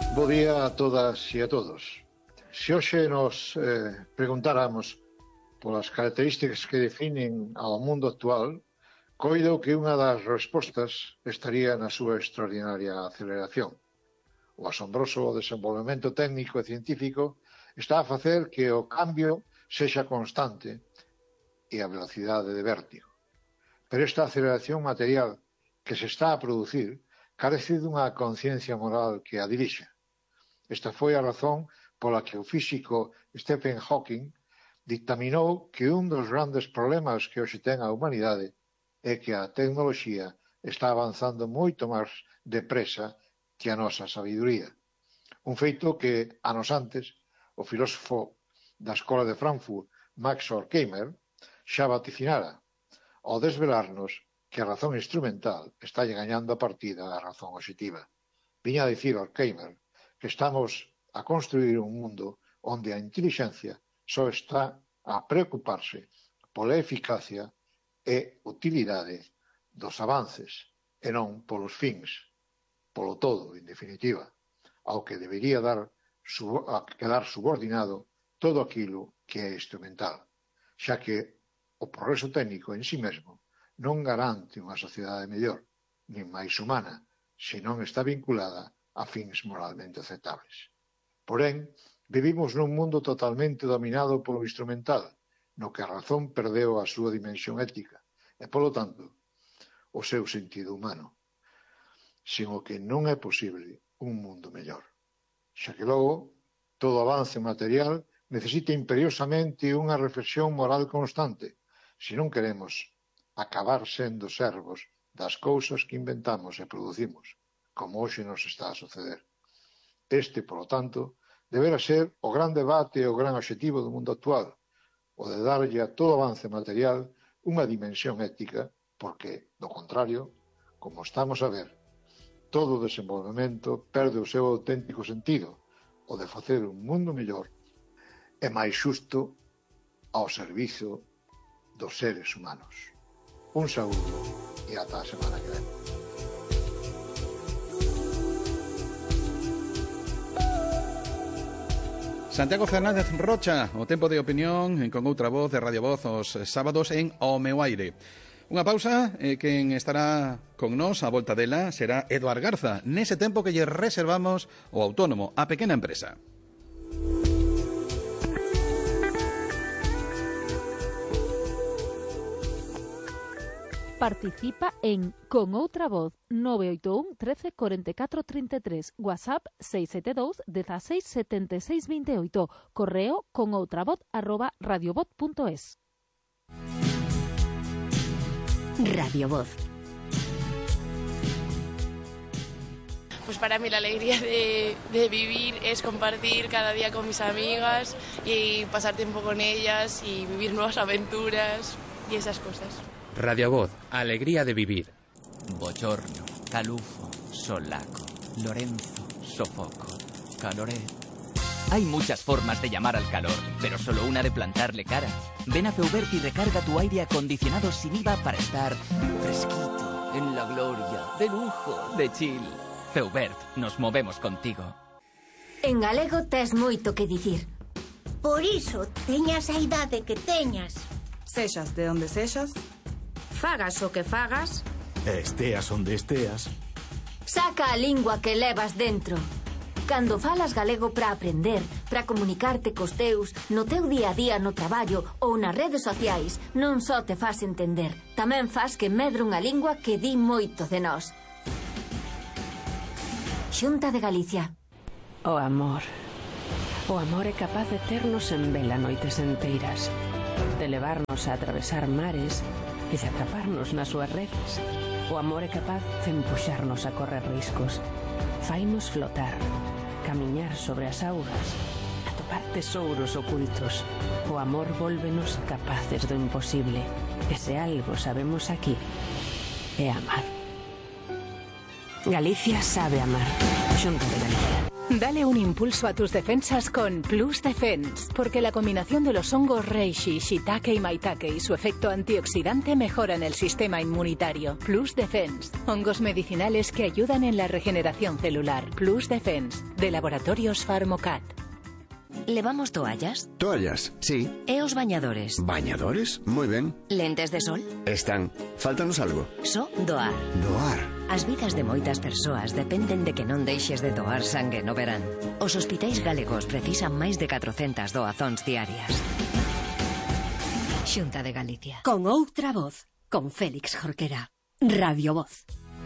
Bo día a todas e a todos. Se hoxe nos preguntáramos polas características que definen ao mundo actual, coido que unha das respostas estaría na súa extraordinaria aceleración. O asombroso desenvolvemento técnico e científico está a facer que o cambio sexa constante e a velocidade de vértigo. Pero esta aceleración material que se está a producir carece dunha conciencia moral que a dirixa. Esta foi a razón pola que o físico Stephen Hawking dictaminou que un dos grandes problemas que hoxe ten a humanidade é que a tecnoloxía está avanzando moito máis depresa que a nosa sabiduría. Un feito que, anos antes, o filósofo da Escola de Frankfurt, Max Horkheimer, xa vaticinara, ao desvelarnos que a razón instrumental está gañando a partida a razón obxectiva. Viña a dicir Horkheimer que estamos a construir un mundo onde a intelixencia só está a preocuparse pola eficacia e utilidade dos avances e non polos fins, polo todo, en definitiva, ao que debería quedar subordinado todo aquilo que é instrumental, xa que o progreso técnico en si mesmo non garante unha sociedade mellor, nin máis humana, se non está vinculada a fins moralmente aceptables. Porén, vivimos nun mundo totalmente dominado polo instrumental, no que a razón perdeu a súa dimensión ética e, polo tanto, o seu sentido humano, sen o que non é posible un mundo mellor. Xa que logo, todo avance material necesita imperiosamente unha reflexión moral constante, se non queremos acabar sendo servos das cousas que inventamos e producimos, como hoxe nos está a suceder. Este, polo tanto, deberá ser o gran debate e o gran obxectivo do mundo actual, o de darlle a todo avance material unha dimensión ética, porque, do contrario, como estamos a ver, todo o desenvolvemento perde o seu auténtico sentido, o de facer un mundo mellor e máis xusto ao servizo dos seres humanos. Un saúdo e ata a semana que vem. Santiago Fernández Rocha, o tempo de opinión con outra voz de Radio Voz os sábados en O Meu Aire. Unha pausa, quen estará con nós a volta dela será Eduard Garza, nese tempo que lle reservamos o autónomo, a pequena empresa. Participa en Con Outra Voz 981 13 44 33, WhatsApp 672 16 76 28, correo conoutravoz@radiovoz.es. Radio Voz. Pues para mí la alegría de vivir es compartir cada día con mis amigas y pasar tiempo con ellas y vivir nuevas aventuras y esas cosas. Radio Voz, alegría de vivir. Bochorno, calufo, solaco, Lorenzo, sofoco, caloré. Hay muchas formas de llamar al calor, pero solo una de plantarle cara. Ven a Feubert y recarga tu aire acondicionado sin IVA para estar fresquito, en la gloria, de lujo, de chill. Feubert, nos movemos contigo. En galego tes moito que dicir. Por iso, teñas a idade que teñas. Sexas de onde sexas, fagas o que fagas, esteas onde esteas. Saca a lingua que levas dentro. Cando falas galego para aprender, para comunicarte cos teus, no teu día a día no traballo ou nas redes sociais, non só te fas entender, tamén fas que medre unha lingua que di moito de nós. Xunta de Galicia. O amor. O amor é capaz de ternos en vela noites enteiras, de levarnos a atravesar mares e de atraparnos nas súas redes. O amor é capaz de empuxarnos a correr riscos, fainos flotar, camiñar sobre as augas, atopar tesouros ocultos. O amor vólvenos capaces do imposible. E se algo sabemos aquí, é amar. Galicia sabe amar. Xunta de Galicia. Dale un impulso a tus defensas con Plus Defense, porque la combinación de los hongos reishi, shiitake y maitake y su efecto antioxidante mejoran el sistema inmunitario. Plus Defense, hongos medicinales que ayudan en la regeneración celular. Plus Defense, de Laboratorios Pharmocat. ¿Levamos toallas? Toallas, sí. E os bañadores? ¿Bañadores? Moi ben. Lentes de sol? Están. Fáltanos algo. Só doar. Doar. As vidas de moitas persoas dependen de que non deixes de doar sangue no verán. Os hospitais galegos precisan máis de 400 doazóns diarias. Xunta de Galicia. Con outra voz, con Félix Jorquera. Radio Voz.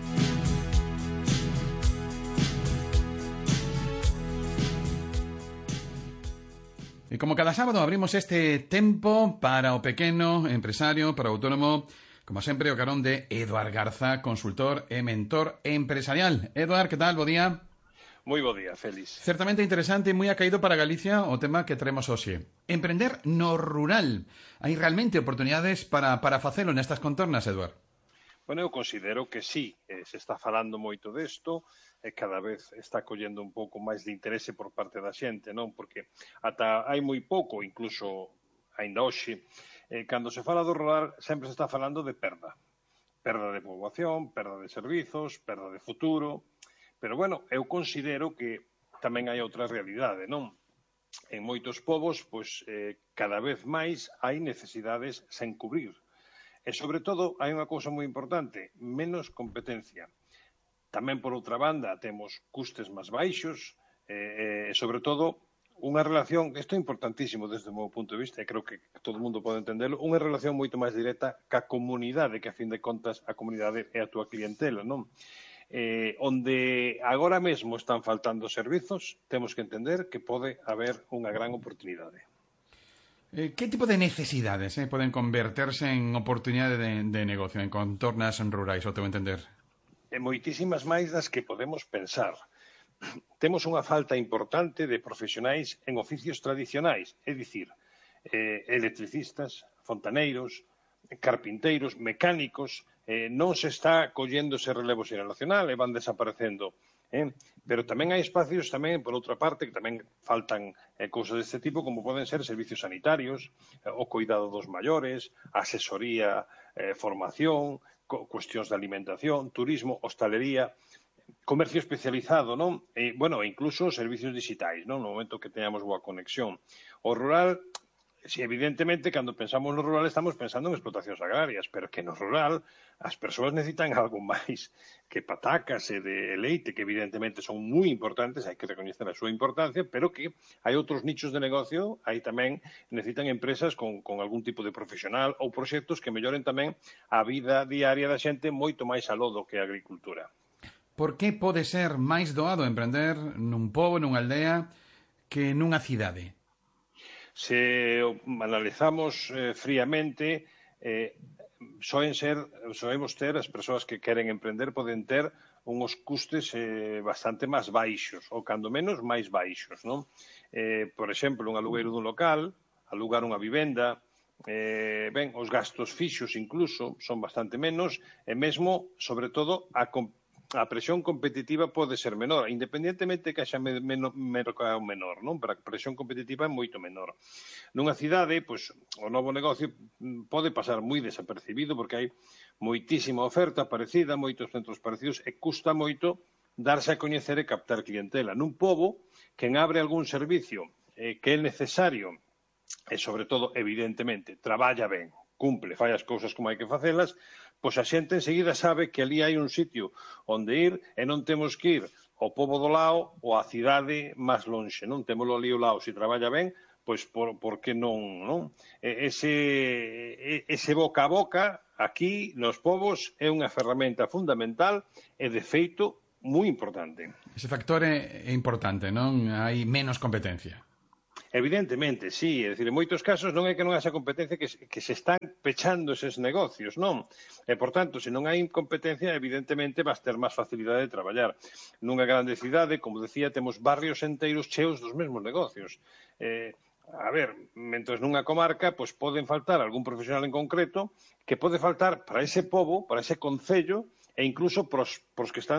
E como cada sábado abrimos este tempo para o pequeno empresario, para o autónomo, como sempre o carón de Eduard Garza, consultor e mentor empresarial. Eduard, que tal? Bo día. Moi bo día, Félix. Certamente interesante e moi acaído para Galicia o tema que traemos hoxe. Emprender no rural. Hai realmente oportunidades para facelo nestas contornas, Eduard? Bueno, eu considero que sí, se está falando moito desto, e cada vez está collendo un pouco máis de interese por parte da xente, non? Porque ata hai moi pouco, incluso aínda hoxe, cando se fala do rural sempre se está falando de perda. Perda de poboación, perda de servizos, perda de futuro, pero bueno, eu considero que tamén hai outra realidade, non? En moitos povos, pois, cada vez máis hai necesidades sen cubrir. E, sobre todo, hai unha cousa moi importante, menos competencia. Tamén, por outra banda, temos custes máis baixos e, sobre todo, unha relación, isto é importantísimo desde o meu punto de vista, e creo que todo o mundo pode entenderlo, unha relación moito máis directa ca comunidade, que a fin de contas a comunidade é a túa clientela, non? Onde agora mesmo están faltando servizos, temos que entender que pode haber unha gran oportunidade. Que tipo de necesidades poden converterse en oportunidade de negocio en contornas rurais, ao teu entender? Moitísimas máis das que podemos pensar. Temos unha falta importante de profesionais en oficios tradicionais, é dicir, electricistas, fontaneiros, carpinteiros, mecánicos, non se está collendo ese relevo xeracional e van desaparecendo. Pero tamén hai espacios, tamén, por outra parte, que tamén faltan cousas deste tipo, como poden ser servicios sanitarios, o cuidado dos maiores, asesoría, formación, cuestións de alimentación, turismo, hostalería, comercio especializado, non? Bueno, incluso servicios digitais, non? No momento que teñamos boa conexión. O rural, si evidentemente, cando pensamos no rural estamos pensando en explotacións agrarias, pero que no rural as persoas necesitan algo máis que patacas e de leite, que evidentemente son moi importantes, hai que recoñecer a súa importancia, pero que hai outros nichos de negocio, aí tamén necesitan empresas con algún tipo de profesional ou proxectos que melloren tamén a vida diaria da xente moito máis aló do que a agricultura. Por que pode ser máis doado emprender nun pobo, nunha aldea, que nunha cidade? Se analizamos fríamente, soemos ter, as persoas que queren emprender poden ter uns custes bastante máis baixos, ou cando menos máis baixos, non? Por exemplo, un alugueiro dun local, alugar unha vivenda, ben, os gastos fixos incluso son bastante menos, e mesmo, sobre todo, a presión competitiva pode ser menor, independentemente que haxa mercado menor, non? Pero a presión competitiva é moito menor. Nunha cidade, pois, o novo negocio pode pasar moi desapercibido porque hai moitísima oferta parecida, moitos centros parecidos e custa moito darse a coñecer e captar clientela. Nun pobo, quen abre algún servicio que é necesario e, sobre todo, evidentemente, traballa ben, cumple, fai as cousas como hai que facelas, pois a xente enseguida sabe que ali hai un sitio onde ir e non temos que ir ao pobo do lado ou á cidade máis lonxe, non? Témolo ali ao lado, se traballa ben, pois por que non? Ese boca a boca aquí nos povos é unha ferramenta fundamental e, de feito, moi importante. Ese factor é importante, non? Hai menos competencia. Evidentemente, sí. É dicir, en moitos casos non é que non haxa competencia, que se están pechando eses negocios, non? E, por tanto, se non hai competencia, evidentemente vas ter máis facilidade de traballar. Nunha grande cidade, como decía, temos barrios enteiros cheos dos mesmos negocios. A ver, mentres nunha comarca, pois poden faltar algún profesional en concreto que pode faltar para ese pobo, para ese concello, e incluso pros que están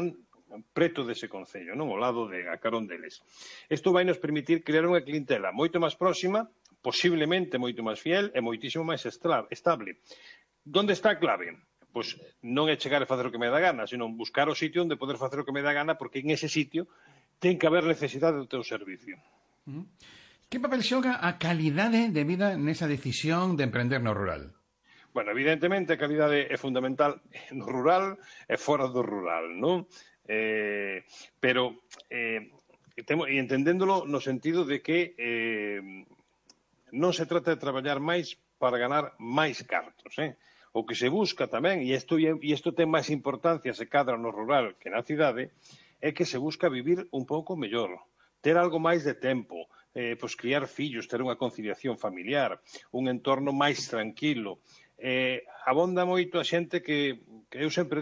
preto dese concello, non? Ao lado de a carón deles. Isto vai nos permitir crear unha clientela moito máis próxima, posiblemente moito máis fiel e moitísimo máis estable. Donde está a clave? Pois non é chegar e facer o que me dá gana, sino buscar o sitio onde poder facer o que me dá gana, porque en ese sitio ten que haber necesidade do teu servicio. Que papel xoga a calidade de vida nesa decisión de emprender no rural? Bueno, evidentemente a calidade é fundamental no rural e fora do rural, non? Pero entendéndolo no sentido de que non se trata de traballar máis para ganar máis cartos, O que se busca tamén, e isto ten máis importancia se cadra no rural que na cidade, é que se busca vivir un pouco mellor, ter algo máis de tempo, pois criar fillos, ter unha conciliación familiar, un entorno máis tranquilo. Abonda moito a xente que eu sempre